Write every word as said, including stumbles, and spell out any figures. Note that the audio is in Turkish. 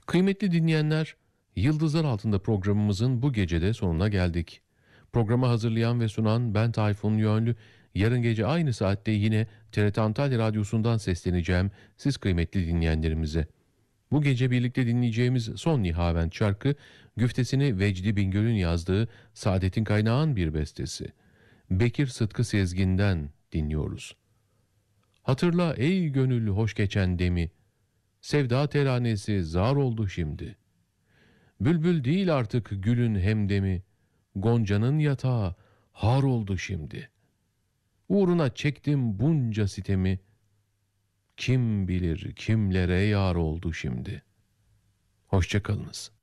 Kıymetli dinleyenler, Yıldızlar Altında programımızın bu gecede sonuna geldik. Programı hazırlayan ve sunan ben Tayfun Yönlü. Yarın gece aynı saatte yine T R T Antalya Radyosu'ndan sesleneceğim siz kıymetli dinleyenlerimize. Bu gece birlikte dinleyeceğimiz son Nihavent şarkı, güftesini Vecdi Bingöl'ün yazdığı Saadet'in Kaynağan bir bestesi. Bekir Sıtkı Sezgin'den dinliyoruz. Hatırla ey gönül hoş geçen demi, sevda teranesi zar oldu şimdi. Bülbül değil artık gülün hemdemi, goncanın yatağı har oldu şimdi. Uğruna çektim bunca sitemi, kim bilir kimlere yar oldu şimdi. Hoşça kalınız.